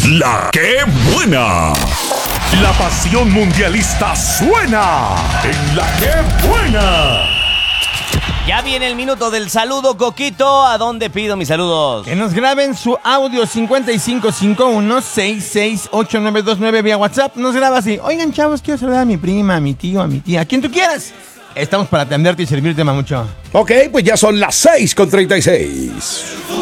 La que buena. La pasión mundialista suena en La que buena. Ya viene el minuto del saludo, Coquito. ¿A dónde pido mis saludos? Que nos graben su audio 5551-668-929 vía WhatsApp. Nos graba así. Oigan, chavos, quiero saludar a mi prima, a mi tío, a mi tía, a quien tú quieras. Estamos para atenderte y servirte, mamucho. Ok, pues ya son las 6:36.